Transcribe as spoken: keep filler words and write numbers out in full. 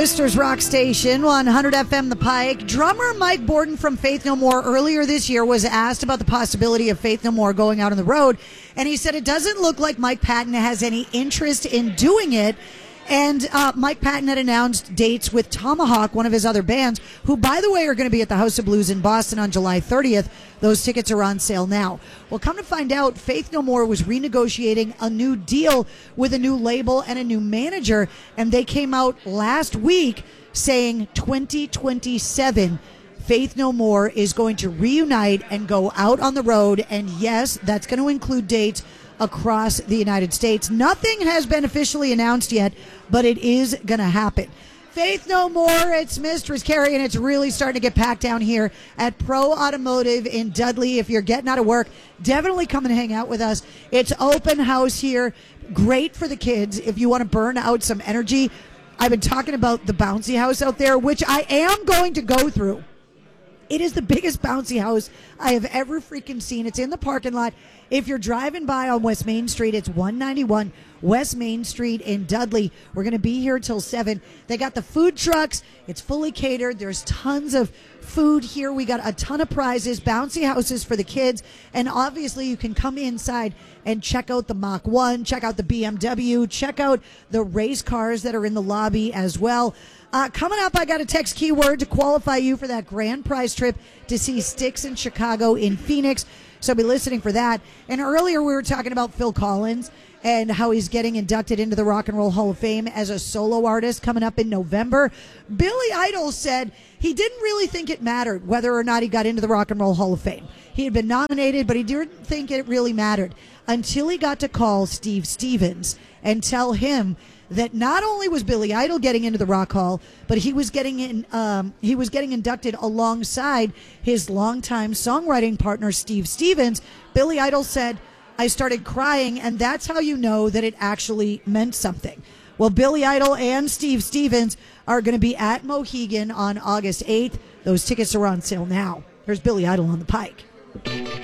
Worcester's Rock Station, one hundred F M The Pike. Drummer Mike Borden from Faith No More earlier this year was asked about the possibility of Faith No More going out on the road, and he said it doesn't look like Mike Patton has any interest in doing it. And uh, Mike Patton had announced dates with Tomahawk, one of his other bands, who, by the way, are going to be at the House of Blues in Boston on July thirtieth. Those tickets are on sale now. Well, come to find out, Faith No More was renegotiating a new deal with a new label and a new manager, and they came out last week saying twenty twenty-seven, Faith No More is going to reunite and go out on the road, and yes, that's going to include dates across the United States. Nothing has been officially announced yet, but it is going to happen. Faith No More, it's Mistress Carrie, and it's really starting to get packed down here at Pro Automotive in Dudley. If you're getting out of work, definitely come and hang out with us. It's open house here. Great for the kids if you want to burn out some energy. I've been talking about the bouncy house out there, which I am going to go through. It is the biggest bouncy house I have ever freaking seen. It's in the parking lot. If you're driving by on West Main Street, it's one ninety-one West Main Street in Dudley. We're going to be here till seven. They got the food trucks. It's fully catered. There's tons of food here. We got a ton of prizes, bouncy houses for the kids. And obviously you can come inside and check out the Mach one, check out the B M W, check out the race cars that are in the lobby as well. Uh, coming up, I got a text keyword to qualify you for that grand prize trip to see Styx in Chicago in Phoenix. So be listening for that. And earlier we were talking about Phil Collins and how he's getting inducted into the Rock and Roll Hall of Fame as a solo artist coming up in November. Billy Idol said he didn't really think it mattered whether or not he got into the Rock and Roll Hall of Fame. He had been nominated, but he didn't think it really mattered until he got to call Steve Stevens and tell him that not only was Billy Idol getting into the Rock Hall, but he was getting in. Um, he was getting inducted alongside his longtime songwriting partner, Steve Stevens. Billy Idol said, "I started crying, and that's how you know that it actually meant something." Well, Billy Idol and Steve Stevens are going to be at Mohegan on August eighth. Those tickets are on sale now. There's Billy Idol on the Pike.